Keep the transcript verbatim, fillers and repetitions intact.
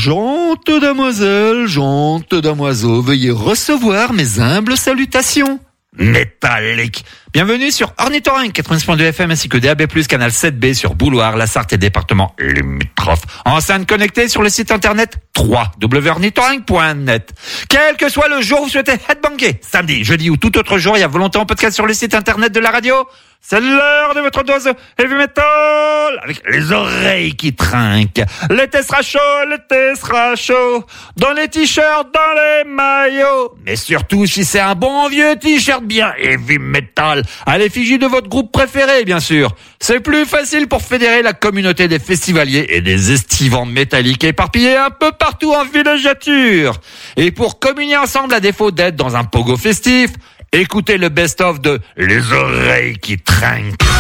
Gentes damoiselles, gentes damoiseaux, veuillez recevoir mes humbles salutations. Métallique. Bienvenue sur Ornithorynque quatre-vingt-six point deux F M ainsi que D A B plus, canal sept B sur Bouloir, la Sarthe et département limitrophes. Enceinte connectée sur le site internet w w w point ornithorynque point net. Quel que soit le jour où vous souhaitez headbanger, samedi, jeudi ou tout autre jour, il y a volonté en podcast sur le site internet de la radio. C'est l'heure de votre dose heavy metal avec les oreilles qui trinquent. L'été sera chaud, l'été sera chaud. Dans les t-shirts, dans les maillots. Mais surtout si c'est un bon vieux t-shirt bien heavy metal à l'effigie de votre groupe préféré, bien sûr. C'est plus facile pour fédérer la communauté des festivaliers et des estivants métalliques éparpillés un peu partout en villégiature. Et pour communier ensemble à défaut d'être dans un pogo festif, écoutez le best-of de Les Oreilles qui Trinquent.